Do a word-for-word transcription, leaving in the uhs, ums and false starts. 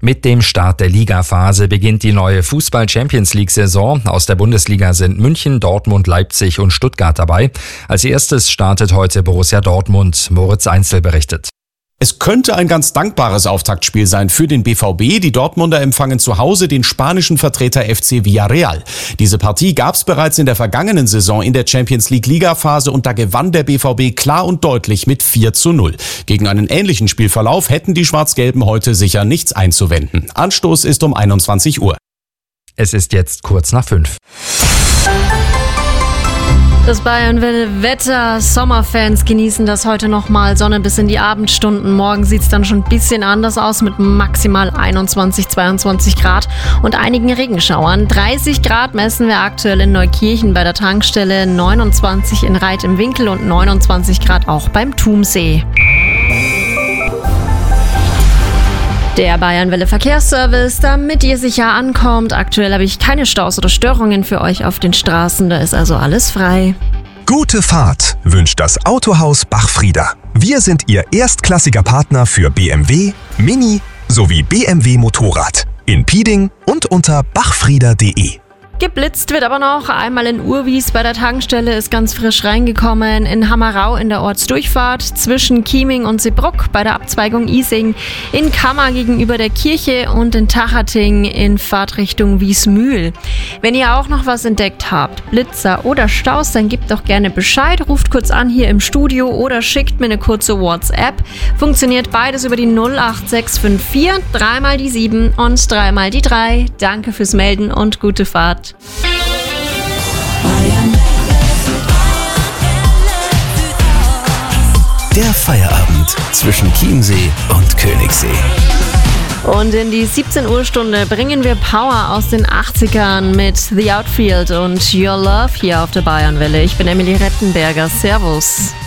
Mit dem Start der Ligaphase beginnt die neue Fußball-Champions-League-Saison. Aus der Bundesliga sind München, Dortmund, Leipzig und Stuttgart dabei. Als erstes startet heute Borussia Dortmund. Moritz Einzel berichtet. Es könnte ein ganz dankbares Auftaktspiel sein für den B V B. Die Dortmunder empfangen zu Hause den spanischen Vertreter F C Villarreal. Diese Partie gab es bereits in der vergangenen Saison in der Champions-League-Ligaphase und da gewann der B V B klar und deutlich mit vier zu null. Gegen einen ähnlichen Spielverlauf hätten die Schwarz-Gelben heute sicher nichts einzuwenden. Anstoß ist um einundzwanzig Uhr. Es ist jetzt kurz nach fünf. Das Bayern-Wetter, Sommerfans genießen das heute nochmal. Sonne bis in die Abendstunden. Morgen sieht es dann schon ein bisschen anders aus mit maximal einundzwanzig, zweiundzwanzig Grad und einigen Regenschauern. dreißig Grad messen wir aktuell in Neukirchen bei der Tankstelle, neunundzwanzig in Reit im Winkel und neunundzwanzig Grad auch beim Tumsee. Der Bayern-Welle Verkehrsservice, damit ihr sicher ankommt. Aktuell habe ich keine Staus oder Störungen für euch auf den Straßen, da ist also alles frei. Gute Fahrt wünscht das Autohaus Bachfrieder. Wir sind Ihr erstklassiger Partner für B M W, Mini sowie B M W Motorrad in Pieding und unter bachfrieder punkt de. Geblitzt wird aber noch. Einmal in Urwies bei der Tankstelle ist ganz frisch reingekommen. In Hammerau in der Ortsdurchfahrt zwischen Chieming und Seebruck bei der Abzweigung Ising. In Kammer gegenüber der Kirche und in Tachating in Fahrtrichtung Wiesmühl. Wenn ihr auch noch was entdeckt habt, Blitzer oder Staus, dann gebt doch gerne Bescheid. Ruft kurz an hier im Studio oder schickt mir eine kurze WhatsApp. Funktioniert beides über die null acht sechs fünf vier, dreimal die sieben und dreimal die drei. Danke fürs Melden und gute Fahrt. Der Feierabend zwischen Chiemsee und Königssee. Und in die siebzehn Uhr Stunde bringen wir Power aus den achtzigern mit The Outfield und Your Love hier auf der Bayernwelle. Ich bin Emily Rettenberger. Servus.